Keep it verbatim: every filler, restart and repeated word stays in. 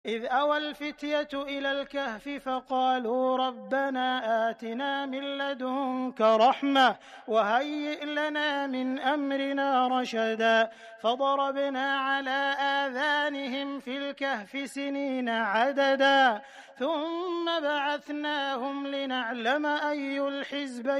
إذ أوى الفتية إلى الكهف فقالوا ربنا آتنا من لدنك رحمة وهيئ لنا من أمرنا رشدا فضربنا على آذانهم في الكهف سنين عددا ثم بعثناهم لنعلم أي الحزبين